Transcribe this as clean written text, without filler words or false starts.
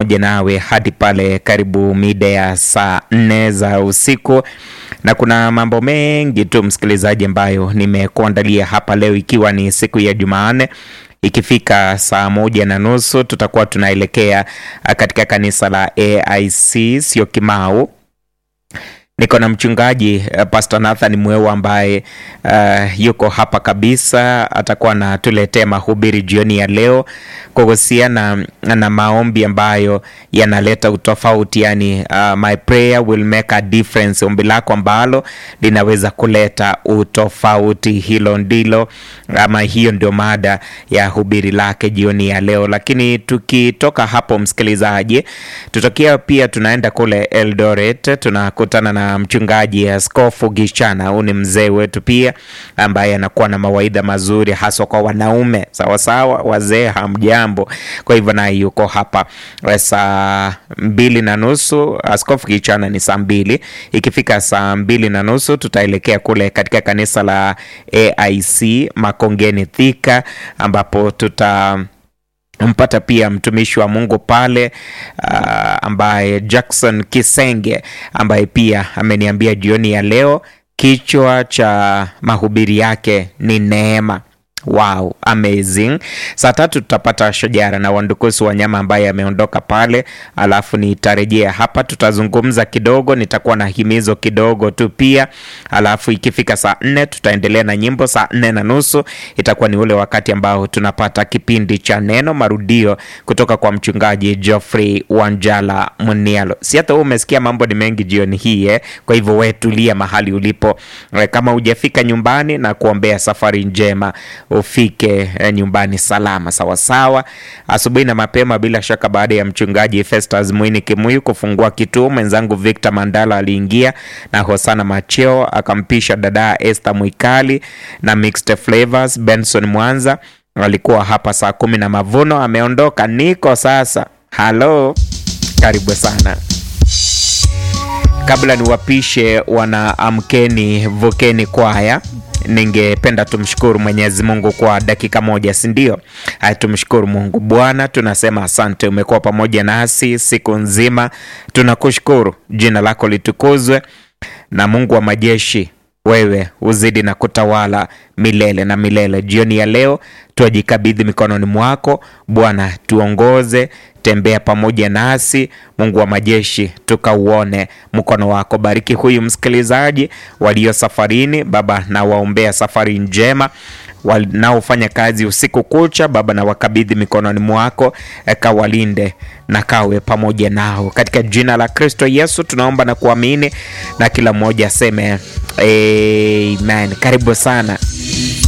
pamoja nawe hadi pale karibu mida ya saa 4 za usiku, na kuna mambo mengi tu msikilizaji ambayo nimekuandalia hapa leo, ikiwa ni siku ya Jumanne. Ikifika saa 1:30 tutakuwa tunaelekea katika kanisa la AIC Syokimau. Niko na mchungaji Pastor Nathan Mwewa ambaye yuko hapa kabisa. Atakuwa na tuletea mahubiri jioni ya leo kuhusiana na maombi ambayo yanaleta utofauti, yani my prayer will make a difference, ombi lako ambalo linaweza kuleta utofauti. Hilo ndilo ama hiyo ndio mada ya hubiri lake jioni ya leo. Lakini tukitoka hapo msikilizaji, tutokea pia tunaenda kule Eldoret, tunakutana na mchungaji Askofu Gichana. Huyu ni mzee wetu pia ambaye anakuwa na mawaidha mazuri hasa kwa wanaume. Sawa sawa wazee, hamjambo. Kwa hivyo naye yuko hapa saa 2:30. Askofu Gichana ni saa 2. Ikifika saa 2:30 tutaelekea kule katika kanisa la AIC Makongeni Thika, ambapo mpata pia mtumishi wa Mungu pale ambaye Jackson Kisenge, ambaye pia ameniambia jioni ya leo kichwa cha mahubiri yake ni neema. Wow, amazing. Saa 3 tutapata Shajara na Wandukusi Wanyama ambaye ameondoka pale, alafu nitarejea hapa, tutazungumza kidogo, nitakuwa na himizo kidogo tu pia. Alafu ikifika saa 4 tutaendelea na nyimbo. Saa 4:30 itakuwa ni ule wakati ambao tunapata kipindi cha neno marudio kutoka kwa mchungaji Geoffrey Wanjala Munialo. Si hata wewe umesikia mambo ni mengi jioni hii Kwa hivyo wewe tulia mahali ulipo. Kama hujafika nyumbani, na kuombea safari njema, ufike nyumbani salama. Sawa sawa. Asubuhi na mapema bila shaka, baada ya mchungaji Festus Mwini Kimuyu kufungua kituo, mwenzangu Victor Mandala aliingia na Hosana Macheo akampisha dada Esther Mwikali na Mixed Flavors. Benson Mwanza alikuwa hapa saa 10 na Mavuno ameondoka. Niko sasa. Hello, karibu sana. Kabla niwapishe wana Amkeni Vukeni kwaya, ningependa tumshukuru Mwenyezi Mungu kwa dakika moja, si ndio? Tumshukuru Mungu. Bwana, tunasema asante, umekuwa pamoja nasi siku nzima. Tunakushukuru, jina lako litukuzwe, na Mungu wa majeshi, wewe uzidi na kutawala milele na milele. Jioni ya leo tuajikabidhi mikononi mwako Bwana, tuongoze, tembea pamoja nasi Mungu wa majeshi, tukauone mkono wako. Bariki huyu msikilizaji walio safarini Baba, na waombea safari njema. Wanaofanya kazi usiku kucha Baba, na wakabidhi mikononi mwako, kawalinde na kawe pamoja nao, katika jina la Kristo Yesu tunaomba na kuamini, na kila mmoja aseme amen. Karibu sana.